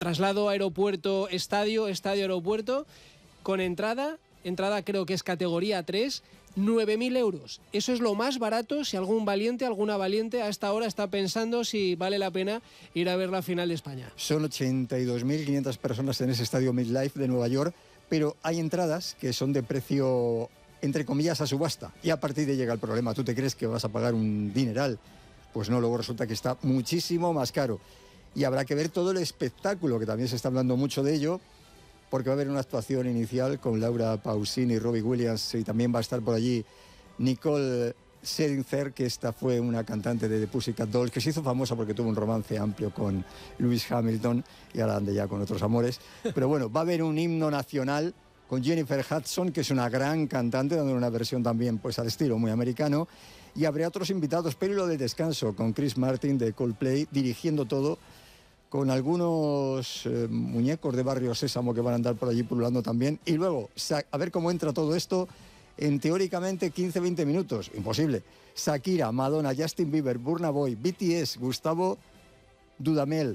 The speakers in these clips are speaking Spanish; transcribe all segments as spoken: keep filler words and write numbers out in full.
Traslado aeropuerto, estadio, estadio, aeropuerto, con entrada, entrada creo que es categoría tres, nueve mil euros. Eso es lo más barato si algún valiente, alguna valiente a esta hora está pensando si vale la pena ir a ver la final de España. Son ochenta y dos mil quinientas personas en ese estadio MetLife de Nueva York, pero hay entradas que son de precio, entre comillas, a subasta. Y a partir de ahí llega el problema. ¿Tú te crees que vas a pagar un dineral? Pues no, luego resulta que está muchísimo más caro. Y habrá que ver todo el espectáculo, que también se está hablando mucho de ello, porque va a haber una actuación inicial con Laura Pausini y Robbie Williams, y también va a estar por allí Nicole Scherzinger, que esta fue una cantante de The Pussycat Dolls, que se hizo famosa porque tuvo un romance amplio con Lewis Hamilton, y ahora anda ya con otros amores. Pero bueno, va a haber un himno nacional con Jennifer Hudson, que es una gran cantante, dando una versión también pues al estilo muy americano, y habrá otros invitados, pero lo del descanso, con Chris Martin de Coldplay dirigiendo todo, con algunos eh, muñecos de Barrio Sésamo que van a andar por allí pululando también. Y luego, a ver cómo entra todo esto en teóricamente quince a veinte minutos. Imposible. Shakira, Madonna, Justin Bieber, Burna Boy, B T S, Gustavo Dudamel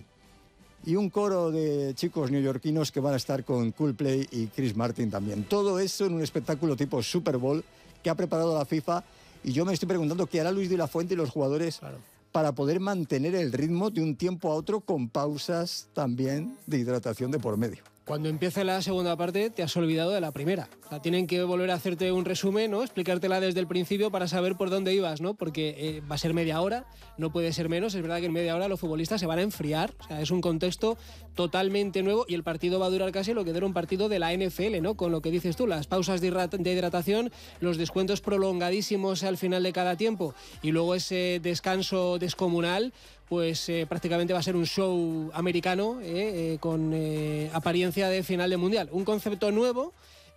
y un coro de chicos neoyorquinos que van a estar con Coldplay y Chris Martin también. Todo eso en un espectáculo tipo Super Bowl que ha preparado la FIFA. Y yo me estoy preguntando qué hará Luis de la Fuente y los jugadores, claro, para poder mantener el ritmo de un tiempo a otro con pausas también de hidratación de por medio. Cuando empiece la segunda parte te has olvidado de la primera. O sea, tienen que volver a hacerte un resumen, ¿no? Explicártela desde el principio para saber por dónde ibas, ¿no? Porque eh, va a ser media hora, no puede ser menos. Es verdad que en media hora los futbolistas se van a enfriar. O sea, es un contexto totalmente nuevo y el partido va a durar casi lo que dura un partido de la N F L, ¿no? Con lo que dices tú, las pausas de, de hidratación, los descuentos prolongadísimos al final de cada tiempo y luego ese descanso descomunal, pues eh, prácticamente va a ser un show americano eh, eh, con eh, apariencia de final de mundial. Un concepto nuevo,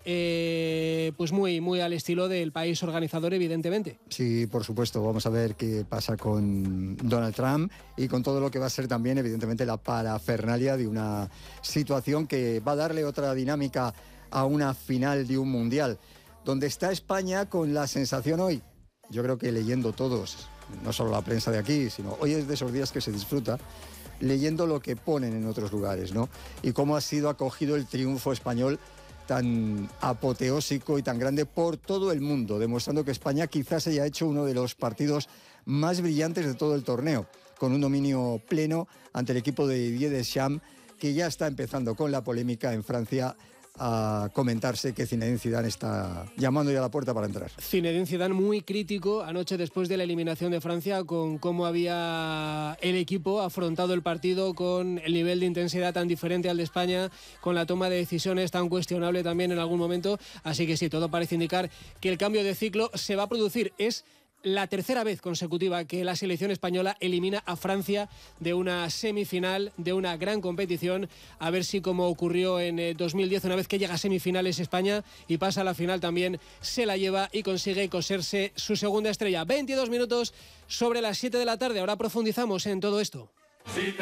eh, pues muy, muy al estilo del país organizador, evidentemente. Sí, por supuesto. Vamos a ver qué pasa con Donald Trump y con todo lo que va a ser también, evidentemente, la parafernalia de una situación que va a darle otra dinámica a una final de un mundial. Donde está España con la sensación hoy, yo creo que leyendo todos, no solo la prensa de aquí, sino hoy es de esos días que se disfruta leyendo lo que ponen en otros lugares, ¿no? Y cómo ha sido acogido el triunfo español tan apoteósico y tan grande por todo el mundo, demostrando que España quizás haya hecho uno de los partidos más brillantes de todo el torneo, con un dominio pleno ante el equipo de Didier Deschamps, que ya está empezando con la polémica en Francia a comentarse que Zinedine Zidane está llamando ya a la puerta para entrar. Zinedine Zidane muy crítico anoche después de la eliminación de Francia con cómo había el equipo afrontado el partido, con el nivel de intensidad tan diferente al de España, con la toma de decisiones tan cuestionable también en algún momento. Así que sí, todo parece indicar que el cambio de ciclo se va a producir. Es la tercera vez consecutiva que la selección española elimina a Francia de una semifinal, de una gran competición. A ver si, como ocurrió en eh, dos mil diez, una vez que llega a semifinales España y pasa a la final, también se la lleva y consigue coserse su segunda estrella. veintidós minutos sobre las siete de la tarde. Ahora profundizamos en todo esto.